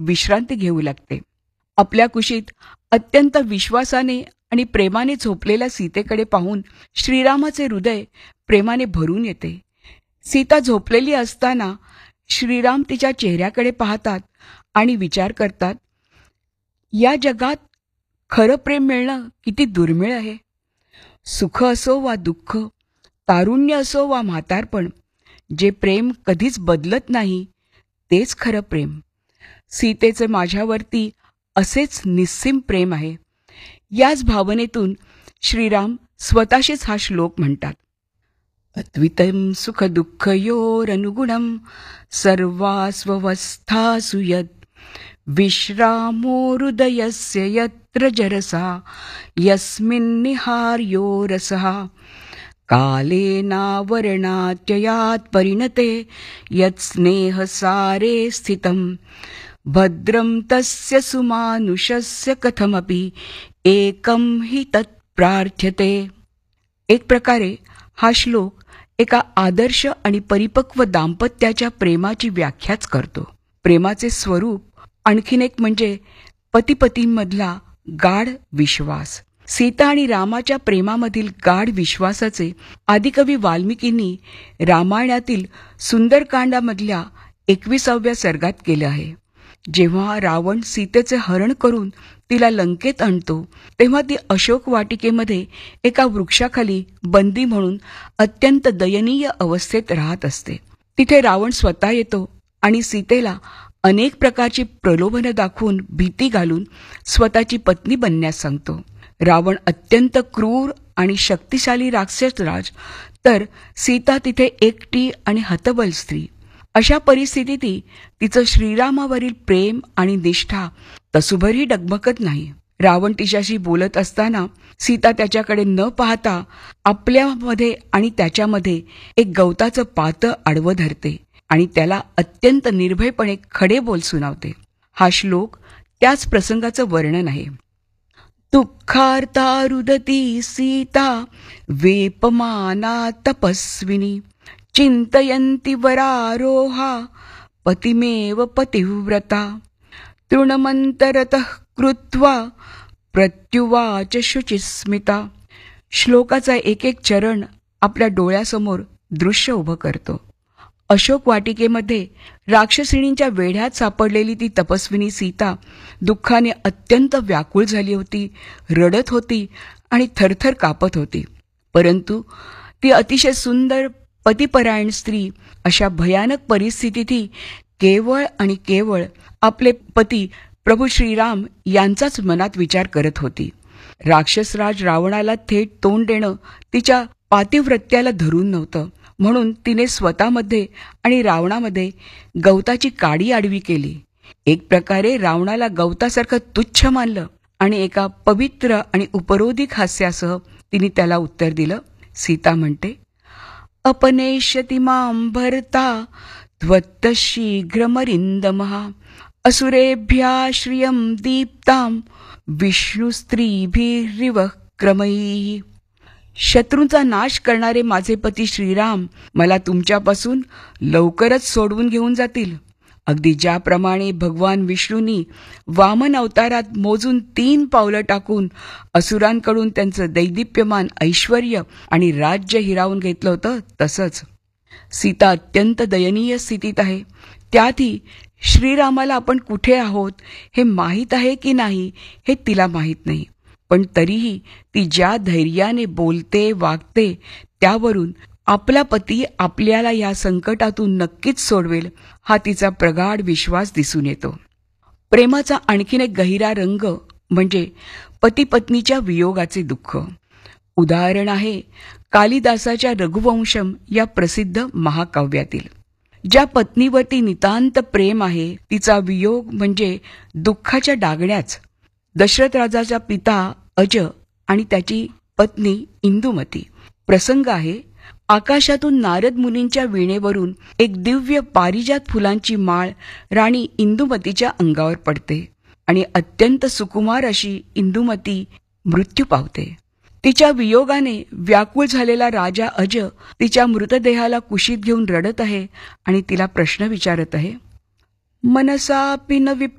विश्रांती घेऊ लागते. आपल्या कुशीत अत्यंत विश्वासाने आणि प्रेमाने झोपलेल्या सीतेकडे पाहून श्रीरामाचे हृदय प्रेमाने भरून येते. सीता झोपलेली असताना श्रीराम तिच्या चेहऱ्याकडे पाहतात आणि विचार करतात, या जगात खरं प्रेम मिळणं किती दुर्मिळ आहे. सुख असो वा दुःख, तारुण्य असो वा म्हातारपण, जे प्रेम कधीच बदलत नाही तेच खरं प्रेम. सीतेचे माझ्यावरती असेच निस्सीम प्रेम आहे. याच भावनेतून श्रीराम स्वतःशीच हा श्लोक म्हणतात. अद्वितं सुख दुःखयोरनुगुणं सर्वास्वस्थासु यत् विश्रामो हृदयस्य यत्र जरसा यस्मिन्निहार्यो रसः कालेनावरणात्ययात् परिणते यत् स्नेहसारे स्थितं भद्रं तस्य सुमानुषस्य कथमपि एकं हि तत् प्रार्थ्यते. एक प्रकारे हा श्लोक एका आदर्श आणि परिपक्व दाम्पत्याच्या प्रेमाची व्याख्याच करतो. प्रेमाचे स्वरूप आणखीन एक म्हणजे पती-पतींमधला गाढ विश्वास. सीता आणि रामाच्या प्रेमामधील गाढ विश्वासाचे आदिकवी वाल्मिकींनी रामायणातील सुंदरकांडामधल्या 21व्या सर्गात केलं आहे. जेव्हा रावण सीतेचे हरण करून तिला लंकेत आणतो, तेव्हा ती अशोक वाटिकेमध्ये एका वृक्षाखाली बंदी म्हणून अत्यंत दयनीय अवस्थेत राहत असते. तिथे रावण स्वतः येतो आणि सीतेला अनेक प्रकारची प्रलोभनं दाखवून भीती घालून स्वतःची पत्नी बनण्यास सांगतो. रावण अत्यंत क्रूर आणि शक्तिशाली राक्षसराज, तर सीता तिथे एकटी आणि हतबल स्त्री. अशा परिस्थितीत तिचं श्रीरामावरील प्रेम आणि निष्ठा तसुभरही डगमगत नाही. रावण तिच्याशी बोलत असताना सीता त्याच्याकडे न पाहता आपल्यामध्ये आणि त्याच्यामध्ये एक गवताचं पातं आडवं धरते आणि त्याला अत्यंत निर्भयपणे खडे बोल सुनावते. हा श्लोक त्याच प्रसंगाचं वर्णन आहे. दुःखार्ता रुदती सीता वेपमाना तपस्विनी चिंतयन्ति वरारोहा पतिमेव पतिव्रता तृणमन्तरतः कृत्वा प्रत्युवाच शुचिस्मिता. श्लोकाचा एक एक चरण आपल्या डोळ्यासमोर दृश्य उभं करतो. अशोक वाटिकेमध्ये राक्षसिणींच्या वेढ्यात सापडलेली ती तपस्विनी सीता दुःखाने अत्यंत व्याकुळ झाली होती, रडत होती आणि थरथर कापत होती. परंतु ती अतिशय सुंदर पतिपरायण स्त्री अशा भयानक परिस्थितीतही केवळ आणि केवळ आपले पती प्रभू श्रीराम यांचाच मनात विचार करत होती. राक्षसराज रावणाला थेट तोंड देणं तिच्या पातिव्रत्याला धरून नव्हतं, म्हणून तिने स्वतःमध्ये आणि रावणामध्ये गवताची काडी आडवी केली. एक प्रकारे रावणाला गवतासारखं तुच्छ मानलं आणि एका पवित्र आणि उपरोधिक हास्यासह तिने त्याला उत्तर दिलं. सीता म्हणते, अपनेष्यति मां भर्ता त्वत्त शीघ्रमरिन्दमः असुरेभ्यः श्रियं दीप्तां विष्णुस्त्रीभिरिव क्रमैः. शत्रूंचा नाश करणारे माझे पती श्रीराम मला तुमच्यापासून लवकरच सोडवून घेऊन जातील. अगदी ज्याप्रमाणे भगवान विष्णूंनी वामन अवतारात मोजून 3 पावलं टाकून असुरांकडून त्यांचं दैदिप्यमान ऐश्वर्य आणि राज्य हिरावून घेतलं होतं, तसंच. सीता अत्यंत दयनीय स्थितीत आहे. त्यातही श्रीरामाला आपण कुठे आहोत हे माहीत आहे की नाही हे तिला माहीत नाही. पण तरीही ती ज्या धैर्याने बोलते वागते त्यावरून आपला पती आपल्याला या संकटातून नक्कीच सोडवेल हा तिचा प्रगाढ विश्वास दिसून येतो. प्रेमाचा आणखीन एक गहिरा रंग म्हणजे पती-पत्नीच्या वियोगाचे दुःख. उदाहरण आहे कालिदासाच्या रघुवंशम या प्रसिद्ध महाकाव्यातील. ज्या पत्नीवरती नितांत प्रेम आहे तिचा वियोग म्हणजे दुःखाच्या डागण्याच. दशरथ राजाचा पिता अज आणि त्याची पत्नी इंदुमती. प्रसंग आहे, आकाशातून नारद मुनींच्या वीणेवरून एक दिव्य पारिजात फुलांची माळ राणी इंदुमतीच्या अंगावर पडते आणि अत्यंत सुकुमार अशी इंदुमती मृत्यू पावते. तिच्या वियोगाने व्याकुळ झालेला राजा अज तिच्या मृतदेहाला कुशीत घेऊन रडत आहे आणि तिला प्रश्न विचारत आहे. मनसापि न